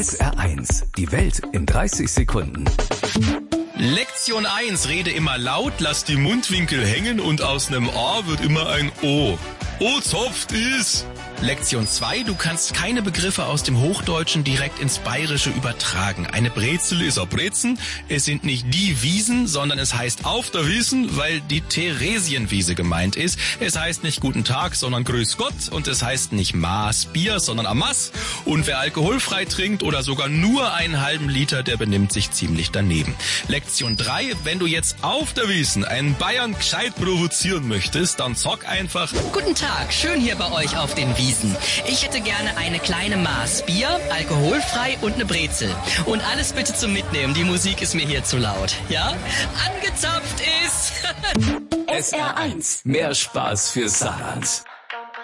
SR1, die Welt in 30 Sekunden. Lektion 1, rede immer laut, lass die Mundwinkel hängen und aus einem A wird immer ein O. O zopft is. Lektion 2, du kannst keine Begriffe aus dem Hochdeutschen direkt ins Bayerische übertragen. Eine Brezel ist a Brezen, es sind nicht die Wiesen, sondern es heißt auf der Wiesen, weil die Theresienwiese gemeint ist. Es heißt nicht Guten Tag, sondern Grüß Gott und es heißt nicht Maß Bier, sondern Amass. Und wer alkoholfrei trinkt oder sogar nur einen halben Liter, der benimmt sich ziemlich daneben. Lektion 3, wenn du jetzt auf der Wiesen einen Bayern gescheit provozieren möchtest, dann sag einfach: Guten Tag, schön hier bei euch auf den Wiesen. Ich hätte gerne eine kleine Maß Bier, alkoholfrei und eine Brezel. Und alles bitte zum Mitnehmen, die Musik ist mir hier zu laut. Ja? Angezapft ist... SR1, mehr Spaß für Saarland.